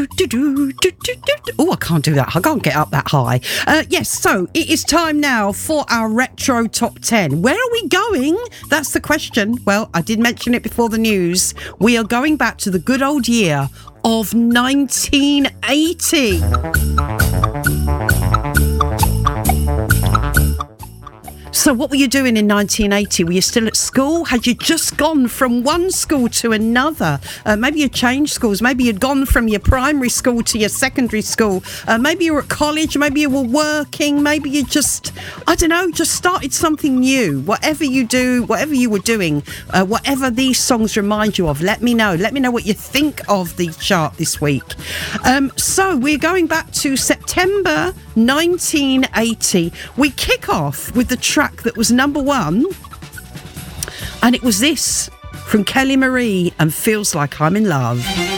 Oh, I can't do that. I can't get up that high. Yes, so it is time now for our retro top 10. Where are we going? That's the question. Well, I did mention it before the news. We are going back to the good old year of 1980. So what were you doing in 1980? Were you still at school? Had you just gone from one school to another? Maybe you changed schools. Maybe you'd gone from your primary school to your secondary school. Maybe you were at college. Maybe you were working. Maybe you just, I don't know, just started something new. Whatever you do, whatever you were doing, whatever these songs remind you of, let me know. Let me know what you think of the chart this week. So we're going back to September 1980. We kick off with the track that was number one, and it was this from Kelly Marie and Feels Like I'm in Love.